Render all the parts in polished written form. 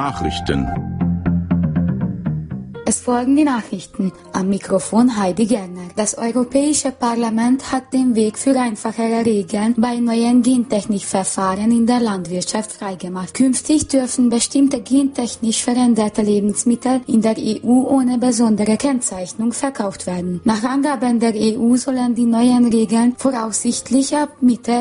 Nachrichten. Es folgen die Nachrichten. Am Mikrofon Heidi Gerner. Das Europäische Parlament hat den Weg für einfachere Regeln bei neuen Gentechnikverfahren in der Landwirtschaft freigemacht. Künftig dürfen bestimmte gentechnisch veränderte Lebensmittel in der EU ohne besondere Kennzeichnung verkauft werden. Nach Angaben der EU sollen die neuen Regeln voraussichtlich ab Mitte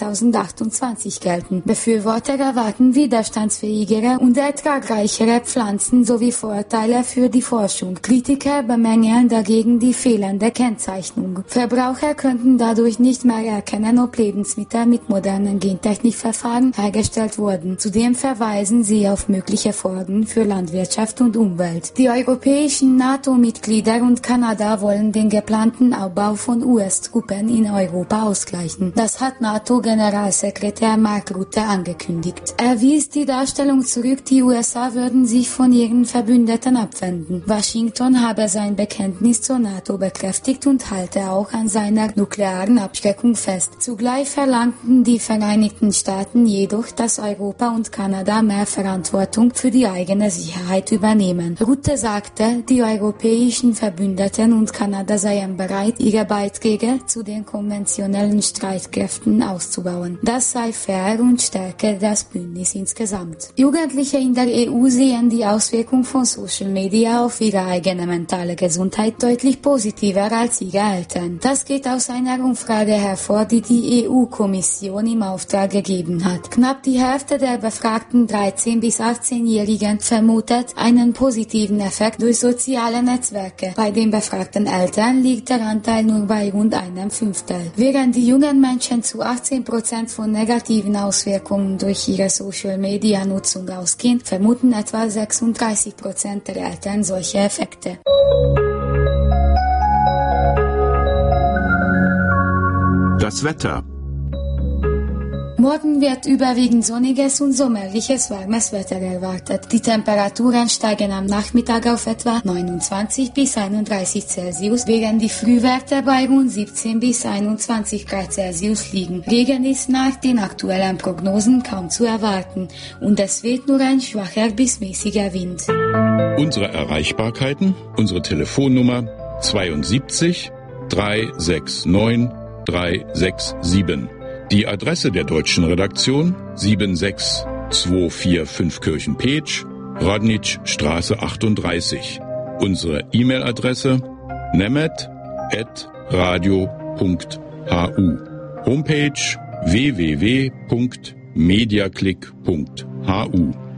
2028 gelten. Befürworter erwarten widerstandsfähigere und ertragreichere Pflanzen sowie Vorteile für die Forschung. Kritiker bemängeln dagegen die fehlende Kennzeichnung. Verbraucher könnten dadurch nicht mehr erkennen, ob Lebensmittel mit modernen Gentechnikverfahren hergestellt wurden. Zudem verweisen sie auf mögliche Folgen für Landwirtschaft und Umwelt. Die europäischen NATO-Mitglieder und Kanada wollen den geplanten Aufbau von US-Truppen in Europa ausgleichen. Das hat NATO-Generalsekretär Mark Rutte angekündigt. Er wies die Darstellung zurück, die USA würden sich von ihren Verbündeten abwenden. Washington habe sein Bekenntnis zur NATO bekräftigt und halte auch an seiner nuklearen Abschreckung fest. Zugleich verlangten die Vereinigten Staaten jedoch, dass Europa und Kanada mehr Verantwortung für die eigene Sicherheit übernehmen. Rutte sagte, die europäischen Verbündeten und Kanada seien bereit, ihre Beiträge zu den konventionellen Streitkräften auszubauen. Das sei fair und stärke das Bündnis insgesamt. Jugendliche in der EU sehen die Auswirkung von Social Media auf ihre eigene mentale Gesundheit deutlich positiver als ihre Eltern. Das geht aus einer Umfrage hervor, die die EU-Kommission im Auftrag gegeben hat. Knapp die Hälfte der befragten 13- bis 18-Jährigen vermutet einen positiven Effekt durch soziale Netzwerke. Bei den befragten Eltern liegt der Anteil nur bei rund einem Fünftel. Während die jungen Menschen zu 18% von negativen Auswirkungen durch ihre Social-Media-Nutzung ausgehen, vermuten etwa 36% der Eltern solche Effekte. Das Wetter. Morgen wird überwiegend sonniges und sommerliches warmes Wetter erwartet. Die Temperaturen steigen am Nachmittag auf etwa 29 bis 31 Celsius, während die Frühwerte bei rund 17 bis 21 Grad Celsius liegen. Regen ist nach den aktuellen Prognosen kaum zu erwarten und es weht nur ein schwacher bis mäßiger Wind. Unsere Erreichbarkeiten, unsere Telefonnummer 72 369 367. Die Adresse der deutschen Redaktion 76245 Kirchen-Petsch, Rodnitschstraße 38. Unsere E-Mail-Adresse nemet@radio.hu. Homepage www.mediaclick.hu.